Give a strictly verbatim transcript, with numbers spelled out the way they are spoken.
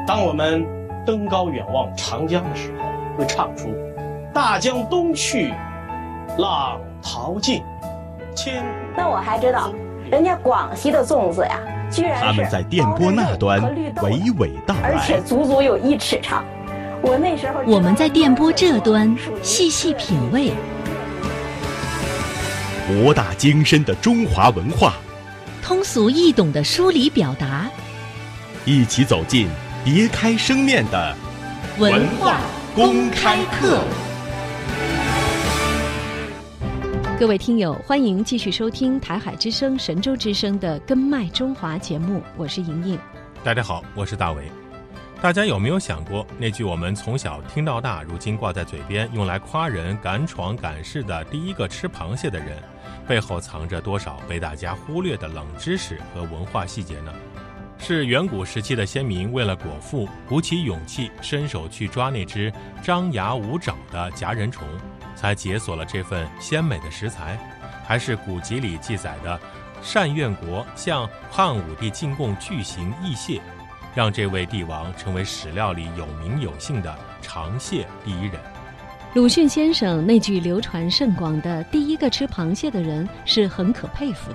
当我们登高远望长江的时候，会唱出大江东去，浪淘尽，千古。 那我还知道，人家广西的粽子呀，居然是他们在电波那端娓娓道来， 而且足足有一尺长。我那时候我们在电波这端细细品味， 博大精深的中华文化， 通俗易懂的梳理表达， 一起走进别开生面的文化公开课。各位听友，欢迎继续收听台海之声、神州之声的《根脉中华》节目，我是莹莹。 大家好，我是大为。大家有没有想过，那句我们从小听到大，如今挂在嘴边，用来夸人敢闯敢试的第一个吃螃蟹的人，背后藏着多少被大家忽略的冷知识和文化细节呢？是远古时期的先民为了果腹，鼓起勇气伸手去抓那只张牙舞爪的夹人虫，才解锁了这份鲜美的食材，还是古籍里记载的单愿国向汉武帝进贡巨型异蟹，让这位帝王成为史料里有名有姓的尝蟹第一人？ 鲁迅先生那句流传甚广的第一个吃螃蟹的人是很可佩服的。